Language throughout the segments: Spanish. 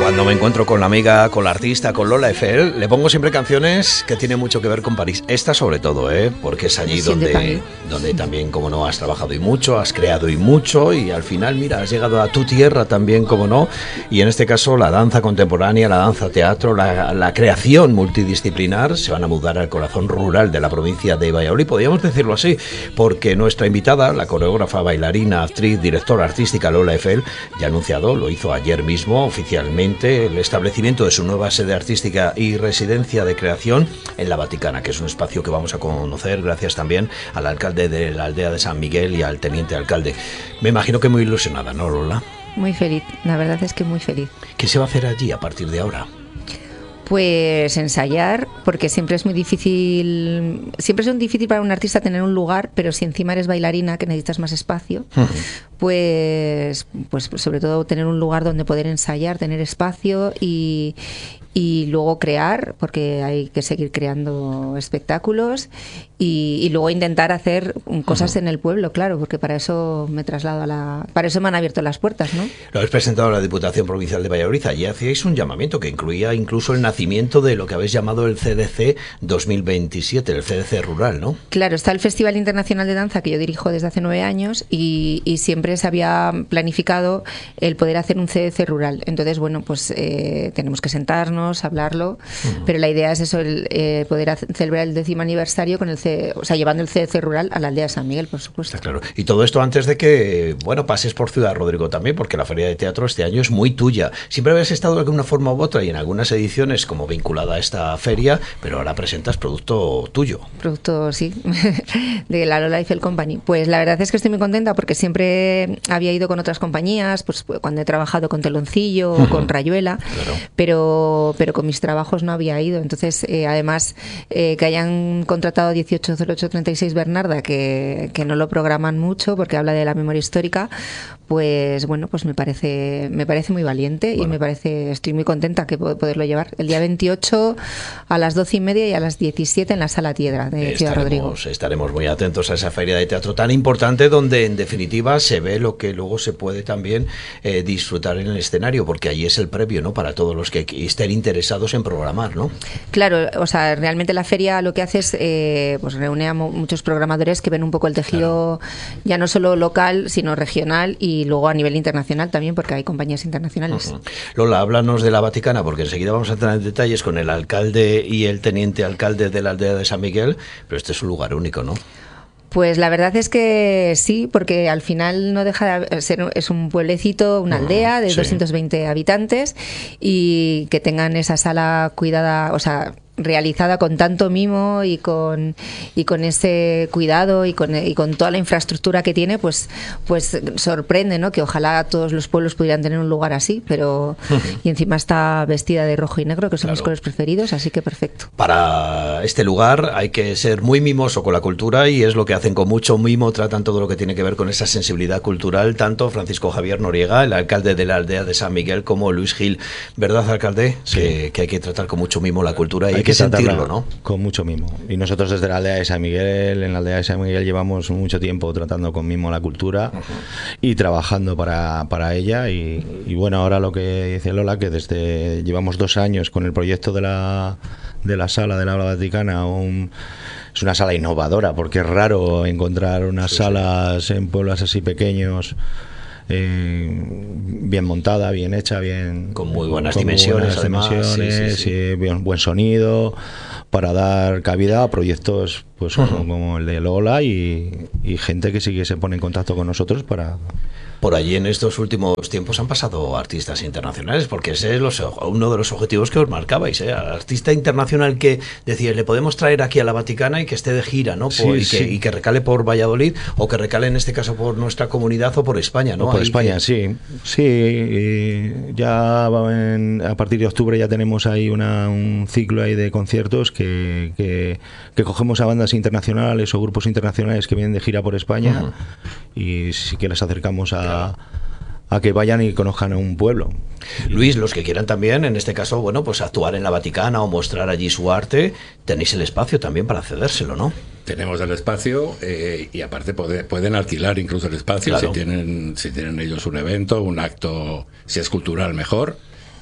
Cuando me encuentro con la amiga, con la artista, con Lola Eiffel, le pongo siempre canciones que tienen mucho que ver con París. Esta sobre todo, porque es allí donde también, como no, has trabajado y mucho, has creado y mucho, y al final, mira, has llegado a tu tierra también, como no, y en este caso la danza contemporánea, la danza teatro, la creación multidisciplinar se van a mudar al corazón rural de la provincia de Valladolid, podríamos decirlo así, porque nuestra invitada, la coreógrafa, bailarina, actriz, directora artística Lola Eiffel, ya ha anunciado, lo hizo ayer mismo oficialmente, el establecimiento de su nueva sede artística y residencia de creación en la Vaticana, que es un espacio que vamos a conocer gracias también al alcalde de la aldea de San Miguel y al teniente alcalde. Me imagino que muy ilusionada, ¿no, Lola? Muy feliz, la verdad es que muy feliz. ¿Qué se va a hacer allí a partir de ahora? Pues ensayar, porque siempre es muy difícil, siempre es difícil para un artista tener un lugar, pero si encima eres bailarina, que necesitas más espacio, pues sobre todo tener un lugar donde poder ensayar, tener espacio y luego crear, porque hay que seguir creando espectáculos y luego intentar hacer cosas en el pueblo, claro, porque para eso me traslado para eso me han abierto las puertas, ¿no? Lo habéis presentado a la Diputación Provincial de Valladolid. Allí hacíais un llamamiento que incluía incluso el nacimiento de lo que habéis llamado el CDC 2027, el CDC rural, ¿no? Claro, está el Festival Internacional de Danza que yo dirijo desde hace 9 años y siempre se había planificado el poder hacer un CDC rural. Entonces, bueno, pues tenemos que sentarnos, hablarlo, pero la idea es eso, poder celebrar el 10º aniversario con llevando el CDC rural a la aldea de San Miguel, por supuesto. Está claro. Y todo esto antes de que, pases por Ciudad Rodrigo también, porque la Feria de Teatro este año es muy tuya. Siempre habías estado de alguna forma u otra y en algunas ediciones como vinculada a esta feria, pero ahora presentas producto tuyo. Producto, sí, de la Lola Eiffel Company. Pues la verdad es que estoy muy contenta porque siempre había ido con otras compañías, pues cuando he trabajado con Teloncillo o con Rayuela, claro. pero con mis trabajos no había ido. Entonces, además, que hayan contratado 180836 Bernarda, que no lo programan mucho porque habla de la memoria histórica, pues bueno, pues me parece muy valiente y estoy muy contenta que poderlo llevar el día 28 a las 12:30 y a las 17 en la Sala Tiedra de Ciudad Rodrigo. Estaremos muy atentos a esa feria de teatro tan importante donde en definitiva se ve lo que luego se puede también disfrutar en el escenario, porque allí es el previo, ¿no?, para todos los que estén interesados en programar, ¿no? Claro, o sea, realmente la feria lo que hace es pues reúne a muchos programadores que ven un poco el tejido, ya no solo local, sino regional y luego a nivel internacional también, porque hay compañías internacionales. Lola, háblanos de la Vaticana, porque enseguida vamos a entrar en detalles con el alcalde y el teniente alcalde de la aldea de San Miguel, pero este es un lugar único, ¿no? Pues la verdad es que sí, porque al final no deja de ser, es un pueblecito, una aldea de 220 habitantes y que tengan esa sala cuidada, o sea, realizada con tanto mimo y con ese cuidado y con toda la infraestructura que tiene, pues sorprende, ¿no?, que ojalá todos los pueblos pudieran tener un lugar así, pero y encima está vestida de rojo y negro, que son mis colores preferidos, así que perfecto. Para este lugar hay que ser muy mimoso con la cultura y es lo que hacen con mucho mimo, tratan todo lo que tiene que ver con esa sensibilidad cultural, tanto Francisco Javier Noriega, el alcalde de la aldea de San Miguel, como Luis Gil. ¿Verdad, alcalde? Sí. Que hay que tratar con mucho mimo la cultura y hay que sentirlo, ¿no? Con mucho mimo. Y nosotros desde la aldea de San Miguel, en la aldea de San Miguel llevamos mucho tiempo tratando con mimo la cultura y trabajando para ella y bueno, ahora lo que dice Lola, que llevamos 2 años con el proyecto de la sala de la Vaticana, es una sala innovadora, porque es raro encontrar unas salas en pueblos así pequeños, bien montada, bien hecha, con muy buenas dimensiones, buen sonido, para dar cabida a proyectos pues como el de Lola y gente que sí que se pone en contacto con nosotros para... Por allí en estos últimos tiempos han pasado artistas internacionales, porque ese es uno de los objetivos que os marcabais, artista internacional que decíais, le podemos traer aquí a la Vaticana y que esté de gira, ¿no? Y que recale por Valladolid o que recale en este caso por nuestra comunidad o por España, ¿no? O por España, sí. Y ya a partir de octubre ya tenemos ahí un ciclo ahí de conciertos que cogemos a bandas internacionales o grupos internacionales que vienen de gira por España y sí que les acercamos a que vayan y conozcan a un pueblo. Luis, los que quieran también, en este caso, pues actuar en la Vaticana o mostrar allí su arte, tenéis el espacio también para cedérselo, ¿no? Tenemos el espacio y aparte pueden alquilar incluso el espacio, claro. si tienen ellos un evento, un acto, si es cultural mejor,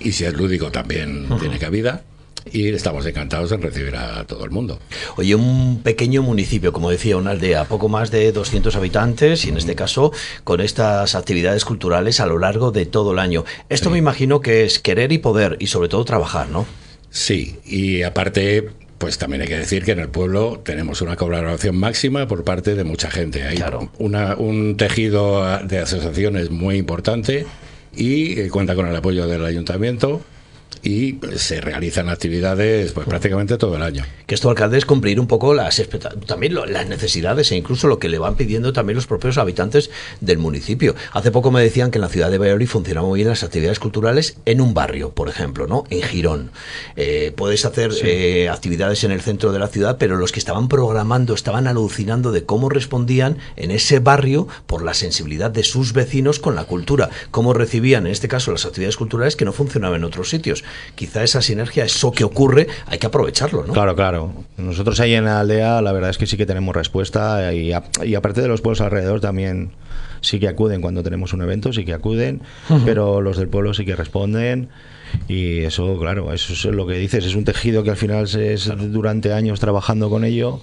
y si es lúdico también tiene cabida. Y estamos encantados en recibir a todo el mundo. Oye, un pequeño municipio, como decía, una aldea, poco más de 200 habitantes y en este caso con estas actividades culturales a lo largo de todo el año. Esto me imagino que es querer y poder y sobre todo trabajar, ¿no? Sí, y aparte, pues también hay que decir que en el pueblo tenemos una colaboración máxima por parte de mucha gente. Hay un tejido de asociaciones muy importante y cuenta con el apoyo del ayuntamiento. Y se realizan actividades pues prácticamente todo el año. Que esto, alcalde, es cumplir un poco también las necesidades e incluso lo que le van pidiendo también los propios habitantes del municipio. Hace poco me decían que en la ciudad de Valladolid funcionaban muy bien las actividades culturales en un barrio, por ejemplo, ¿no? En Girón. Puedes hacer actividades en el centro de la ciudad, pero los que estaban programando estaban alucinando de cómo respondían en ese barrio por la sensibilidad de sus vecinos con la cultura, cómo recibían, en este caso, las actividades culturales que no funcionaban en otros sitios. Quizá esa sinergia, eso que ocurre, hay que aprovecharlo, ¿no? Claro. Nosotros ahí en la aldea, la verdad es que sí que tenemos respuesta y aparte de los pueblos alrededor también sí que acuden cuando tenemos un evento, sí que acuden, pero los del pueblo sí que responden. Y eso, claro, eso es lo que dices, es un tejido que al final es durante años trabajando con ello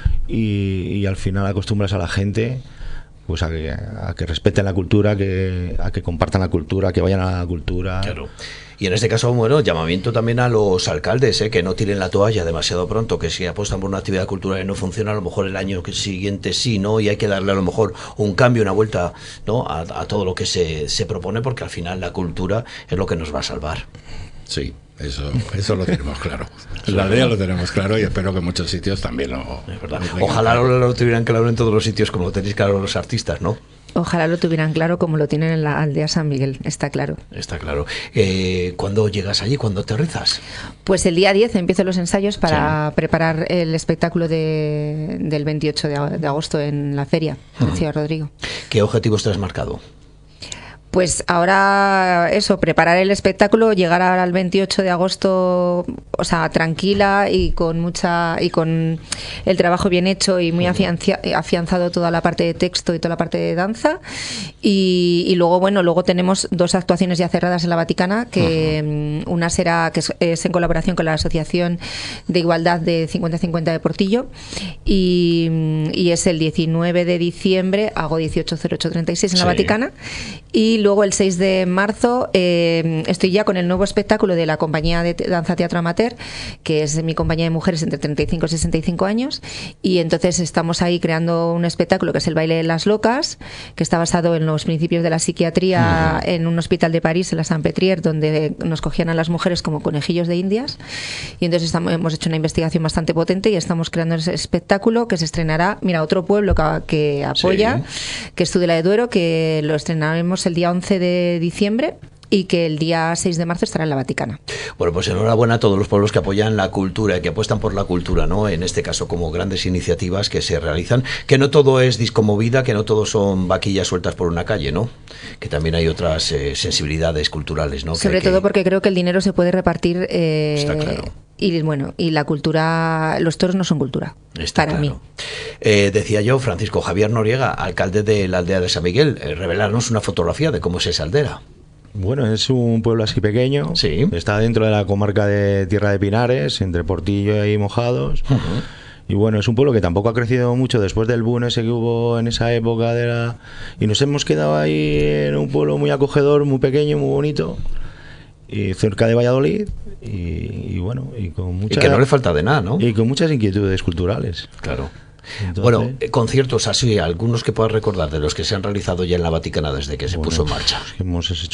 y al final acostumbras a la gente pues a que respeten la cultura, a que compartan la cultura, a que vayan a la cultura. Claro. Y en este caso, bueno, llamamiento también a los alcaldes, que no tiren la toalla demasiado pronto, que si apuestan por una actividad cultural y no funciona, a lo mejor el año siguiente sí, ¿no? Y hay que darle a lo mejor un cambio, una vuelta, ¿no? a todo lo que se propone, porque al final la cultura es lo que nos va a salvar. Sí. Eso lo tenemos claro. En la aldea lo tenemos claro y espero que en muchos sitios también es verdad. Ojalá lo tuvieran claro en todos los sitios, como lo tenéis claro los artistas, ¿no? Ojalá lo tuvieran claro como lo tienen en la aldea San Miguel, está claro. Está claro. ¿Cuándo llegas allí? ¿Cuándo aterrizas? Pues el día 10 empiezo los ensayos para preparar el espectáculo del 28 de agosto en la feria de Ciudad Rodrigo. ¿Qué objetivos te has marcado? Pues ahora eso, preparar el espectáculo, llegar al 28 de agosto, o sea, tranquila y con el trabajo bien hecho y muy afianzado toda la parte de texto y toda la parte de danza. Y luego tenemos 2 actuaciones ya cerradas en la Vaticana, que una será, que es en colaboración con la Asociación de Igualdad de 50-50 de Portillo, y es el 19 de diciembre, hago 180836 en la Vaticana. Y luego el 6 de marzo estoy ya con el nuevo espectáculo de la compañía de danza teatro amateur, que es mi compañía de mujeres entre 35 y 65 años, y entonces estamos ahí creando un espectáculo que es el baile de las locas, que está basado en los principios de la psiquiatría en un hospital de París, en la Saint-Pétrier, donde nos cogían a las mujeres como conejillos de indias, y entonces hemos hecho una investigación bastante potente y estamos creando ese espectáculo que se estrenará, mira, otro pueblo que apoya, que es Tudela de Duero, que lo estrenaremos el día 11 de diciembre y que el día 6 de marzo estará en la Vaticana. Bueno, pues enhorabuena a todos los pueblos que apoyan la cultura y que apuestan por la cultura, ¿no? En este caso, como grandes iniciativas que se realizan, que no todo es discomovida, que no todo son vaquillas sueltas por una calle, ¿no? Que también hay otras sensibilidades culturales, ¿no? Sobre todo porque creo que el dinero se puede repartir. Está claro. Y la cultura, los toros no son cultura, está para claro. mí. Decía yo, Francisco Javier Noriega, alcalde de la aldea de San Miguel, revelarnos una fotografía de cómo es esa aldea. Bueno, es un pueblo así pequeño, está dentro de la comarca de Tierra de Pinares, entre Portillo y Mojados. Y bueno, es un pueblo que tampoco ha crecido mucho después del boom ese que hubo en esa época y nos hemos quedado ahí en un pueblo muy acogedor, muy pequeño, muy bonito, y cerca de Valladolid, y bueno, y con mucha... Y que no le falta de nada, ¿no? Y con muchas inquietudes culturales. Claro. Entonces, bueno, conciertos así, algunos que puedas recordar de los que se han realizado ya en la Vaticana desde que se puso en marcha. Hemos